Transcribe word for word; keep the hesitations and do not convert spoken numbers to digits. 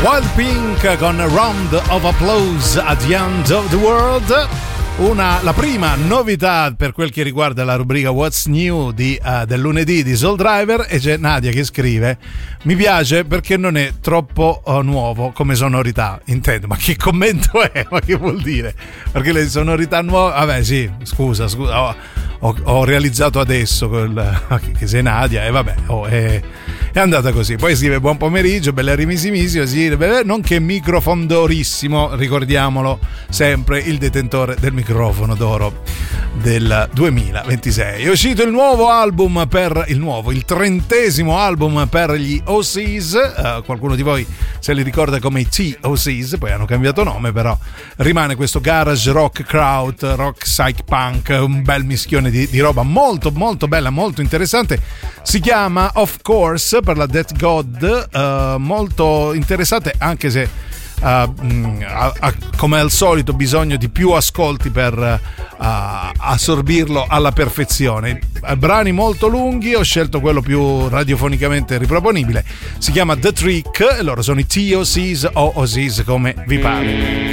Wild Pink con Round of Applause at the End of the World. Una, la prima novità per quel che riguarda la rubrica What's New di, uh, del lunedì di Soul Driver, e c'è Nadia che scrive: mi piace perché non è troppo uh, nuovo come sonorità. Intendo, ma che commento è? Ma che vuol dire? Perché le sonorità nuove, vabbè sì, scusa, scusa ho, ho, ho realizzato adesso quel, che sei Nadia e vabbè, oh, è, è andata così. Poi scrive: buon pomeriggio, bell'arrimisimissimo, sì, nonché microfono d'orissimo, ricordiamolo sempre, il detentore del microfono d'oro del duemilaventisei. È uscito il nuovo album per il nuovo, il trentesimo album per gli O Cs. Uh, qualcuno di voi se li ricorda come i T O Cs, poi hanno cambiato nome, però rimane questo garage rock crowd, rock psych punk, un bel mischione di, di roba molto molto bella, molto interessante. Si chiama Of Course per la Death God, uh, molto interessante, anche se Uh, ha, ha, come al solito bisogno di più ascolti per uh, assorbirlo alla perfezione. Brani molto lunghi, ho scelto quello più radiofonicamente riproponibile. Si chiama The Trick e loro sono i T O Cs o O Cs, come vi pare.